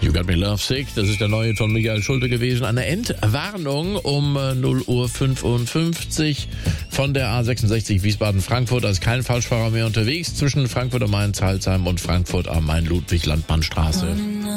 You Got Me Love Sick, das ist der neue von Michael Schulte gewesen. Eine Entwarnung um 0:55 Uhr von der A66 Wiesbaden-Frankfurt. Da ist kein Falschfahrer mehr unterwegs zwischen Frankfurt am Main, Salzheim und Frankfurt am Main, Ludwig-Landmann-Straße.